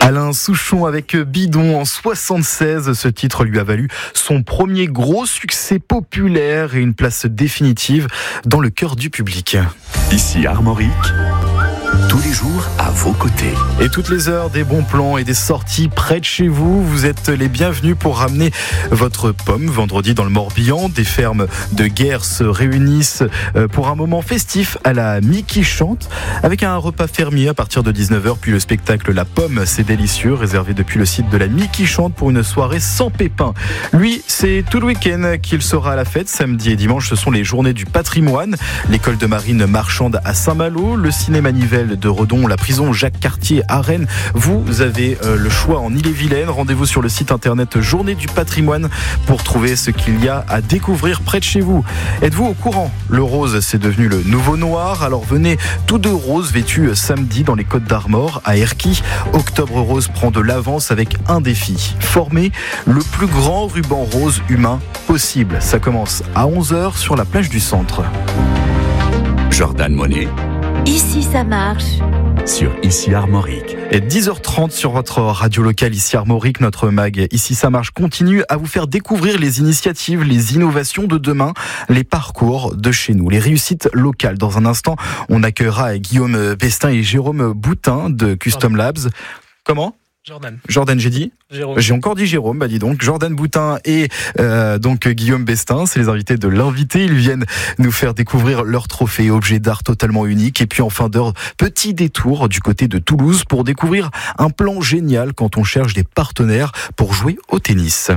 Alain Souchon avec Bidon en 76. Ce titre lui a valu son premier gros succès populaire et une place définitive dans le cœur du public. Ici Armorique, tous les jours à vos côtés. Et toutes les heures, des bons plans et des sorties près de chez vous. Vous êtes les bienvenus pour ramener votre pomme. Vendredi dans le Morbihan, des fermes de guerre se réunissent pour un moment festif à la Mi-qui chante, avec un repas fermier à partir de 19h, puis le spectacle La Pomme, c'est délicieux, réservé depuis le site de la Mi-qui chante pour une soirée sans pépins. Lui, c'est tout le week-end qu'il sera à la fête. Samedi et dimanche, ce sont les journées du patrimoine. L'école de marine marchande à Saint-Malo, le cinéma Nivelles de Redon, la prison Jacques-Cartier à Rennes. Vous avez le choix en Ille-et-Vilaine. Rendez-vous sur le site internet Journée du patrimoine pour trouver ce qu'il y a à découvrir près de chez vous. Êtes-vous au courant ? Le rose, c'est devenu le nouveau noir. Alors venez tous deux roses vêtus samedi dans les Côtes d'Armor à Erquy. Octobre Rose prend de l'avance avec un défi. Former le plus grand ruban rose humain possible. Ça commence à 11h sur la plage du centre. Jordan Monet. Ici ça marche. Sur Ici Armorique. Et 10h30 sur votre radio locale Ici Armorique, notre mag Ici ça marche continue à vous faire découvrir les initiatives, les innovations de demain, les parcours de chez nous, les réussites locales. Dans un instant, on accueillera Guillaume Bestin et Jérôme Boutin de Custom Labs. Comment ? Jordan, j'ai dit Jérôme. J'ai encore dit Jérôme, dis donc. Jordan Boutin et donc Guillaume Bestin, c'est les invités de l'invité. Ils viennent nous faire découvrir leurs trophées, objets d'art totalement uniques. Et puis en fin d'heure, petit détour du côté de Toulouse pour découvrir un plan génial quand on cherche des partenaires pour jouer au tennis.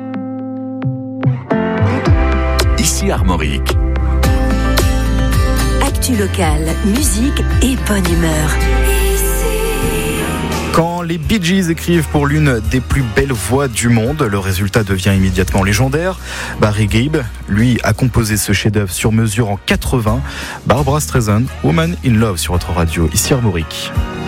Ici Armorique. Actu locale, musique et bonne humeur. Quand les Bee Gees écrivent pour l'une des plus belles voix du monde, le résultat devient immédiatement légendaire. Barry Gibb, lui, a composé ce chef-d'œuvre sur mesure en 80. Barbra Streisand, Woman in Love sur votre radio, ici Armorique.